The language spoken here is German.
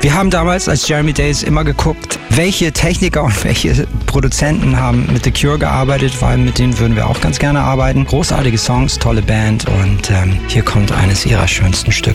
Wir haben damals als Jeremy Days immer geguckt, welche Techniker und welche Produzenten haben mit The Cure gearbeitet, weil mit denen würden wir auch ganz gerne arbeiten. Großartige Songs, tolle Band und hier kommt eines ihrer schönsten Stücke.